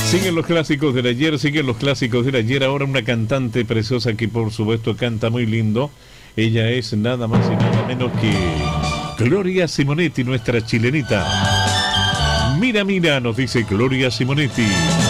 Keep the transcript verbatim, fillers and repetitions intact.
Siguen los clásicos del ayer, siguen los clásicos del ayer. Ahora una cantante preciosa que por supuesto canta muy lindo. Ella es nada más y nada menos que Gloria Simonetti, nuestra chilenita. Mira, mira, nos dice Gloria Simonetti.